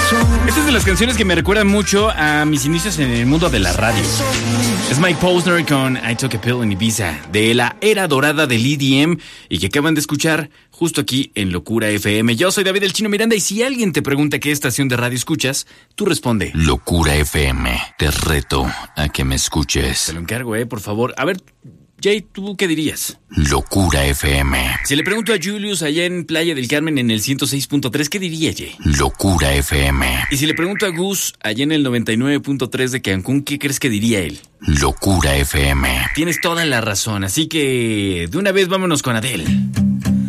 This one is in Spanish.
Esta es de las canciones que me recuerdan mucho a mis inicios en el mundo de la radio. Es Mike Posner con I Took a Pill in Ibiza, de la era dorada del EDM, y que acaban de escuchar justo aquí en Locura FM. Yo soy David el Chino Miranda, y si alguien te pregunta qué estación de radio escuchas, tú responde Locura FM. Te reto a que me escuches. Te lo encargo, por favor. A ver, Jay, ¿tú qué dirías? Locura FM. Si le pregunto a Julius allá en Playa del Carmen en el 106.3, ¿qué diría, Jay? Locura FM. Y si le pregunto a Gus allá en el 99.3 de Cancún, ¿qué crees que diría él? Locura FM. Tienes toda la razón, así que de una vez vámonos con Adele.